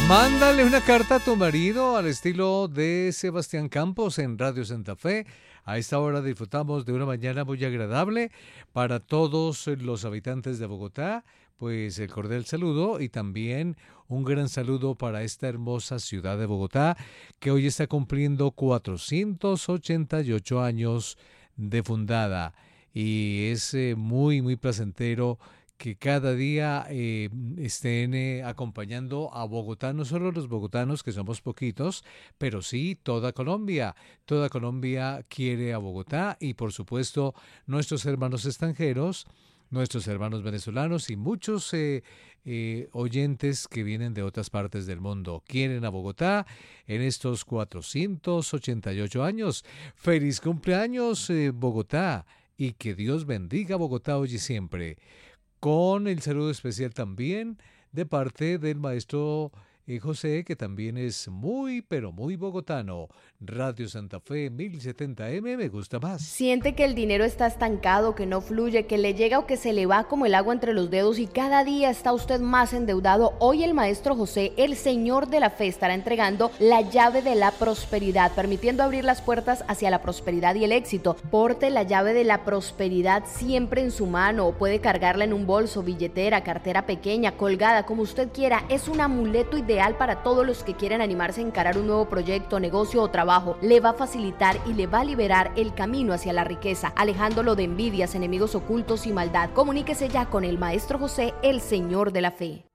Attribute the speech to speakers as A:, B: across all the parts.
A: Mándale una carta a tu marido al estilo de Sebastián Campos en Radio Santa Fe. A esta hora disfrutamos de una mañana muy agradable para todos los habitantes de Bogotá. Pues el cordial saludo y también un gran saludo para esta hermosa ciudad de Bogotá que hoy está cumpliendo 488 años de fundada. Y es muy placentero que cada día estén acompañando a Bogotá, no solo los bogotanos, que somos poquitos, pero sí toda Colombia. Toda Colombia quiere a Bogotá y, por supuesto, nuestros hermanos extranjeros, nuestros hermanos venezolanos y muchos oyentes que vienen de otras partes del mundo. Quieren a Bogotá en estos 488 años. ¡Feliz cumpleaños, Bogotá! Y que Dios bendiga a Bogotá hoy y siempre. Con el saludo especial también de parte del maestro José, que también es pero muy bogotano. Radio Santa Fe 1070M, me gusta más.
B: Siente que el dinero está estancado, que no fluye, que le llega o que se le va como el agua entre los dedos y cada día está usted más endeudado. Hoy el maestro José, el señor de la fe, estará entregando la llave de la prosperidad, permitiendo abrir las puertas hacia la prosperidad y el éxito. Porte la llave de la prosperidad siempre en su mano o puede cargarla en un bolso, billetera, cartera pequeña, colgada, como usted quiera. Es un amuleto ideal para todos los que quieren animarse a encarar un nuevo proyecto, negocio o trabajo. Le va a facilitar y le va a liberar el camino hacia la riqueza, alejándolo de envidias, enemigos ocultos y maldad. Comuníquese ya con el maestro José, el señor de la fe.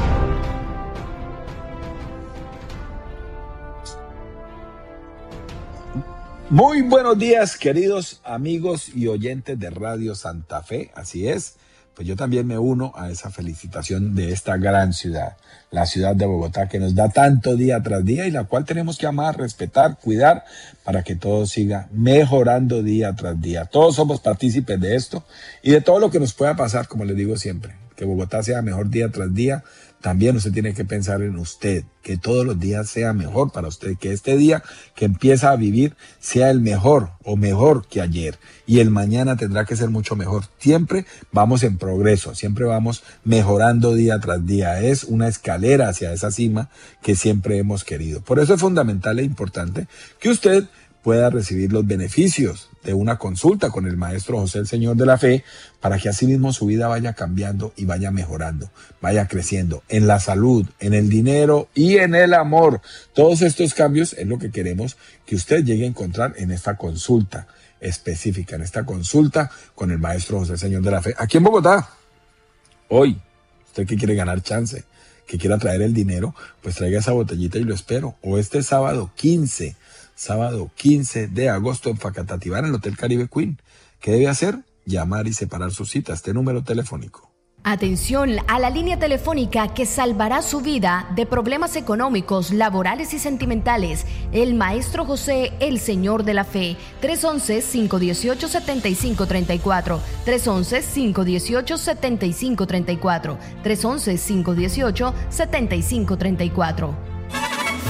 C: Muy buenos días, queridos amigos y oyentes de Radio Santa Fe. Así es, pues yo también me uno a esa felicitación de esta gran ciudad, la ciudad de Bogotá, que nos da tanto día tras día y la cual tenemos que amar, respetar, cuidar para que todo siga mejorando día tras día. Todos somos partícipes de esto y de todo lo que nos pueda pasar, como les digo siempre, que Bogotá sea mejor día tras día. También usted tiene que pensar en usted, que todos los días sea mejor para usted, que este día que empieza a vivir sea el mejor o mejor que ayer y el mañana tendrá que ser mucho mejor. Siempre vamos en progreso, siempre vamos mejorando día tras día. Es una escalera hacia esa cima que siempre hemos querido. Por eso es fundamental e importante que usted pueda recibir los beneficios de una consulta con el maestro José, el señor de la fe, para que así mismo su vida vaya cambiando y vaya mejorando, vaya creciendo en la salud, en el dinero y en el amor. Todos estos cambios es lo que queremos que usted llegue a encontrar en esta consulta específica, en esta consulta con el maestro José, el señor de la fe, aquí en Bogotá. Hoy, usted que quiere ganar chance, que quiera traer el dinero, pues traiga esa botellita y lo espero. O este sábado 15 de agosto en Facatativá, en el Hotel Caribe Queen. ¿Qué debe hacer? Llamar y separar su cita. Este número telefónico.
B: Atención a la línea telefónica que salvará su vida de problemas económicos, laborales y sentimentales. El maestro José, el señor de la fe. 311-518-7534. 311-518-7534. 311-518-7534.